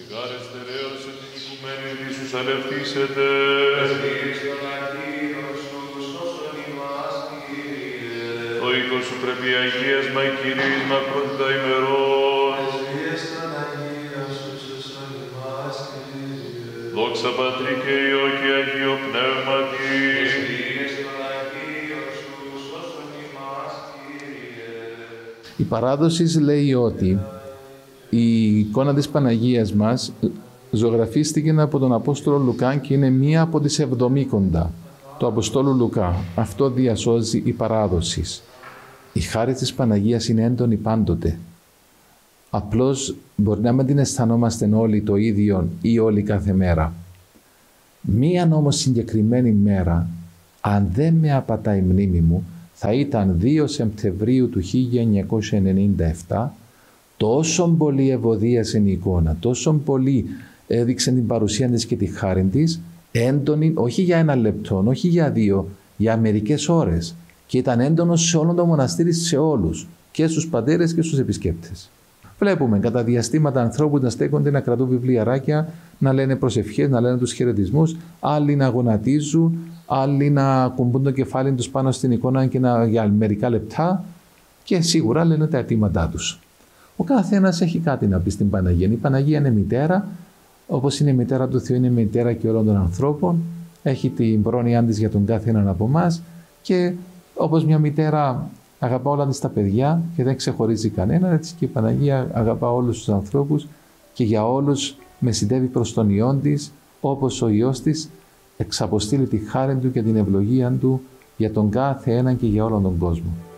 Γάρε στερέωσε την οικουμένη της σου αλευτήσετε. Εσείς τον Αγίο σου, σώσον ημάς, Κύριε. Το οίκο σου πρέπει αγίασμα η κυρίσμα πρώτητα ημερών. Εσείς τον Αγίο σου, σώσον ημάς, Κύριε. Δόξα Πατρί και Υιό και Αγίο Πνεύματι. Εσείς τον Αγίο σου, σώσον ημάς, Κύριε. Η παράδοση λέει ότι η εικόνα της Παναγίας μας ζωγραφίστηκε από τον Απόστολο Λουκά και είναι μία από τις 70 του Αποστόλου Λουκά. Αυτό διασώζει η παράδοση. Η χάρη της Παναγίας είναι έντονη πάντοτε. Απλώς μπορεί να μην την αισθανόμαστε όλοι το ίδιο ή όλοι κάθε μέρα. Μία όμως συγκεκριμένη μέρα, αν δεν με απατάει η μνήμη μου, θα ήταν 2 Σεπτεμβρίου του 1997, τόσο πολύ ευωδίασε η εικόνα, τόσο πολύ έδειξε την παρουσία της και τη χάρη της, έντονη, όχι για 1 λεπτό, όχι για 2, για μερικές ώρες. Και ήταν έντονο σε όλο το μοναστήρι, σε όλους, και στους πατέρες και στους επισκέπτες. Βλέπουμε κατά διαστήματα ανθρώπους να στέκονται, να κρατούν βιβλιαράκια, να λένε προσευχές, να λένε τους χαιρετισμούς, άλλοι να γονατίζουν, άλλοι να κουμπούν το κεφάλι τους πάνω στην εικόνα και για μερικά λεπτά και σίγουρα λένε τα αιτήματά τους. Ο καθένας έχει κάτι να πει στην Παναγία. Η Παναγία είναι μητέρα, όπως είναι η μητέρα του Θεού, είναι η μητέρα και όλων των ανθρώπων. Έχει την πρόνοιά της για τον κάθε έναν από εμάς και όπως μια μητέρα αγαπά όλα της τα παιδιά και δεν ξεχωρίζει κανένα, έτσι και η Παναγία αγαπά όλους τους ανθρώπους και για όλους μεσητεύει προς τον Υιόν της, όπως ο Υιός της εξαποστείλει τη χάρη του και την ευλογία του για τον κάθε έναν και για όλον τον κόσμο.